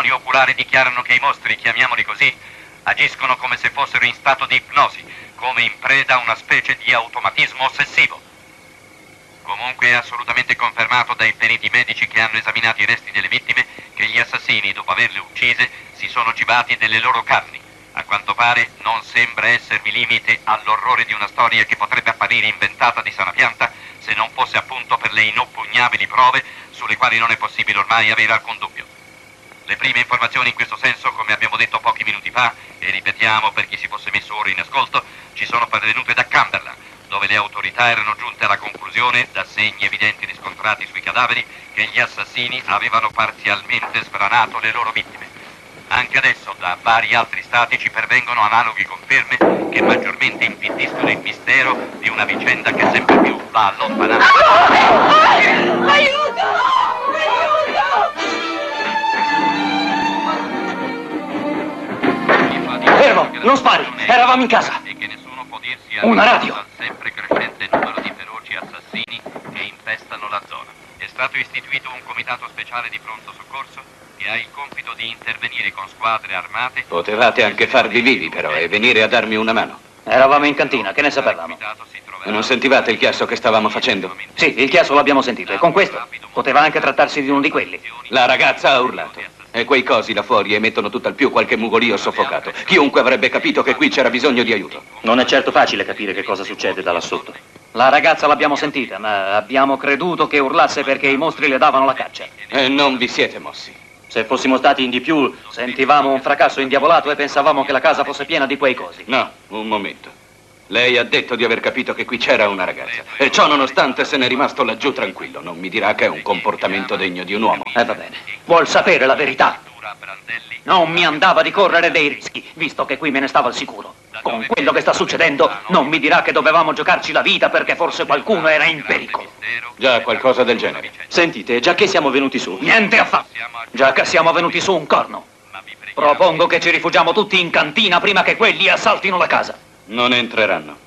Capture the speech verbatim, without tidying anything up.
testimoni oculari dichiarano che i mostri, chiamiamoli così, agiscono come se fossero in stato di ipnosi, come in preda a una specie di automatismo ossessivo. Comunque è assolutamente confermato dai periti medici che hanno esaminato i resti delle vittime che gli assassini, dopo averle uccise, si sono cibati delle loro carni. A quanto pare non sembra esservi limite all'orrore di una storia che potrebbe apparire inventata di sana pianta se non fosse appunto per le inoppugnabili prove sulle quali non è possibile ormai avere alcun dubbio. Le prime informazioni in questo senso, come abbiamo detto pochi minuti fa, e ripetiamo per chi si fosse messo ora in ascolto, ci sono pervenute da Cumberland, dove le autorità erano giunte alla conclusione, da segni evidenti riscontrati sui cadaveri, che gli assassini avevano parzialmente sbranato le loro vittime. Anche adesso da vari altri stati ci pervengono analoghe conferme che maggiormente impediscono il mistero di una vicenda che sempre più va allontanando. Aiuto! Aiuto! Fermo, non spari, eravamo in casa. E che nessuno può dirsi una radio. Al sempre crescente numero di feroci assassini che infestano la zona. È stato istituito un comitato speciale di pronto soccorso che ha il compito di intervenire con squadre armate. Potevate anche farvi vivi però e venire a darmi una mano. Eravamo in cantina, che ne sapevamo? E non sentivate il chiasso che stavamo facendo? Sì, il chiasso l'abbiamo sentito e con questo poteva anche trattarsi di uno di quelli. La ragazza ha urlato e quei cosi là fuori emettono tutt'al più qualche mugolio soffocato. Chiunque avrebbe capito che qui c'era bisogno di aiuto. Non è certo facile capire che cosa succede da là sotto. La ragazza l'abbiamo sentita, ma abbiamo creduto che urlasse perché i mostri le davano la caccia. E non vi siete mossi. Se fossimo stati in di più, sentivamo un fracasso indiavolato e pensavamo che la casa fosse piena di quei cosi. No, un momento. Lei ha detto di aver capito che qui c'era una ragazza. E ciò nonostante se n'è rimasto laggiù tranquillo. Non mi dirà che è un comportamento degno di un uomo. Eh, va bene. Vuol sapere la verità. Non mi andava di correre dei rischi, visto che qui me ne stavo al sicuro. Con quello che sta succedendo, non mi dirà che dovevamo giocarci la vita perché forse qualcuno era in pericolo. Già, qualcosa del genere. Sentite, già che siamo venuti su... Niente affatto. Già che siamo venuti su un corno. Propongo che ci rifugiamo tutti in cantina prima che quelli assaltino la casa. Non entreranno.